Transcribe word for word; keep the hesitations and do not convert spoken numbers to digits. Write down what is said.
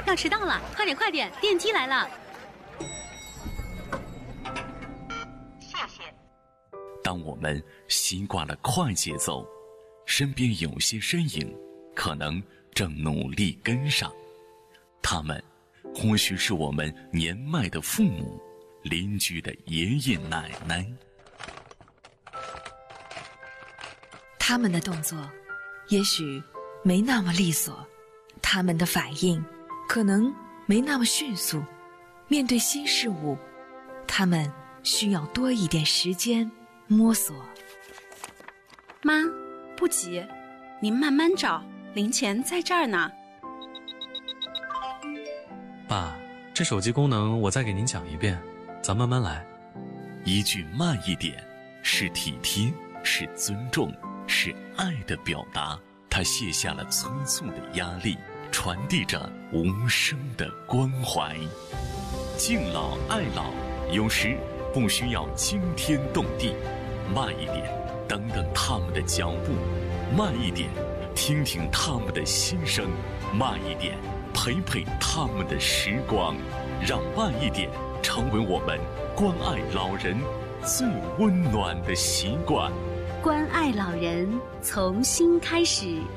要迟到了，快点快点，电梯来了。 谢谢。 当我们习惯了快节奏，身边有些身影可能正努力跟上，他们或许是我们年迈的父母，邻居的爷爷奶奶。 他们的动作也许没那么利索，他们的反应可能没那么迅速，面对新事物，他们需要多一点时间摸索。 妈，不急，您慢慢找，零钱在这儿呢。 爸，这手机功能我再给您讲一遍，咱慢慢来。 一句慢一点，是体贴，是尊重，是爱的表达。他卸下了催促的压力，传递着无声的关怀。敬老爱老，有时不需要惊天动地，慢一点，等等他们的脚步；慢一点，听听他们的心声；慢一点，陪陪他们的时光。让慢一点成为我们关爱老人最温暖的习惯。 关爱老人，从心开始。